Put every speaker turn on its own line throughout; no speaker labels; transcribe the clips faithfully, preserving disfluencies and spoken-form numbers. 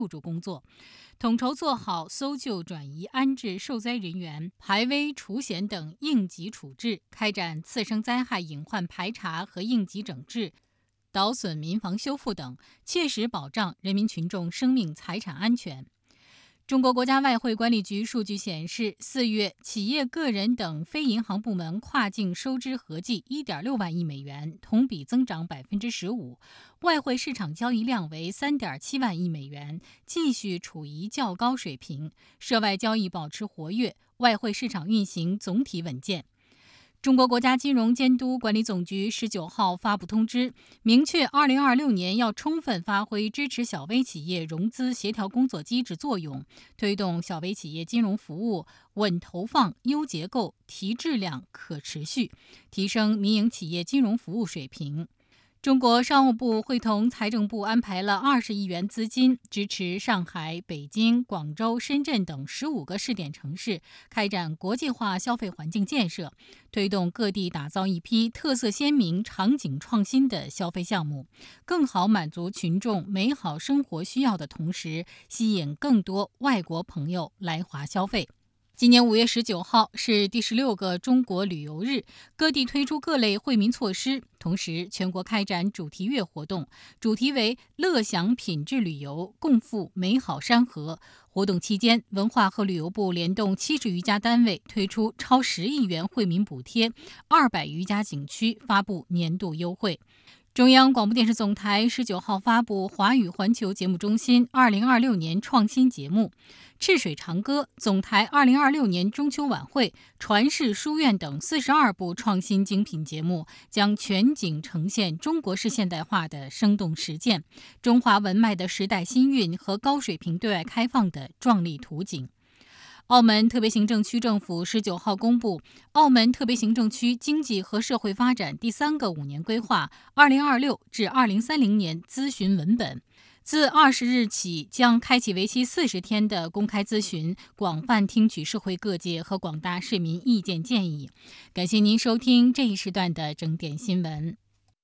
互助工作，统筹做好搜救、转移、安置受灾人员、排危除险等应急处置，开展次生灾害隐患排查和应急整治、岛损民房修复等，切实保障人民群众生命财产安全。中国国家外汇管理局数据显示，四月企业、个人等非银行部门跨境收支合计 一点六万亿美元，同比增长 百分之十五， 外汇市场交易量为 三点七万亿美元，继续处于较高水平，涉外交易保持活跃，外汇市场运行总体稳健。中国国家金融监督管理总局十九号发布通知，明确二零二六年要充分发挥支持小微企业融资协调工作机制作用，推动小微企业金融服务稳投放、优结构、提质量、可持续，提升民营企业金融服务水平。中国商务部会同财政部安排了二十亿元资金，支持上海、北京、广州、深圳等十五个试点城市开展国际化消费环境建设，推动各地打造一批特色鲜明、场景创新的消费项目，更好满足群众美好生活需要的同时，吸引更多外国朋友来华消费。今年五月十九号是第十六个中国旅游日，各地推出各类惠民措施，同时全国开展主题月活动，主题为乐享品质旅游，共赴美好山河。活动期间，文化和旅游部联动七十余家单位推出超十亿元惠民补贴，二百余家景区发布年度优惠。中央广播电视总台十九号发布华语环球节目中心二零二六年创新节目，赤水长歌、总台二零二六年中秋晚会、传世书院等四十二部创新精品节目，将全景呈现中国式现代化的生动实践，中华文脉的时代新韵和高水平对外开放的壮丽图景。澳门特别行政区政府十九号公布澳门特别行政区经济和社会发展第三个五年规划二零二六至二零三零年咨询文本，自二十日起将开启为期四十天的公开咨询，广泛听取社会各界和广大市民意见建议。感谢您收听这一时段的整点新闻。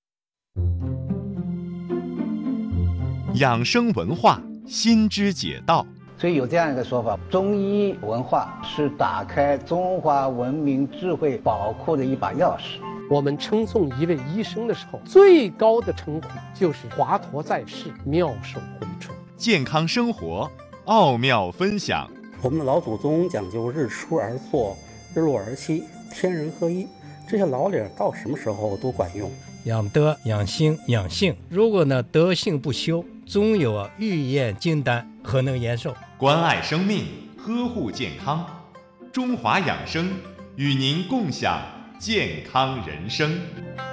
养生文化，心知解道。
所以有这样一个说法，中医文化是打开中华文明智慧宝库的一把钥匙。
我们称颂一位医生的时候，最高的称呼就是华佗在世，妙手回春。
健康生活，奥妙分享。
我们的老祖宗讲究日出而作，日落而息，天人合一，这些老理到什么时候都管用。
养德、养心、养性，如果呢德性不修，终有啊欲验金丹，何能延寿？
关爱生命，呵护健康，中华养生与您共享健康人生。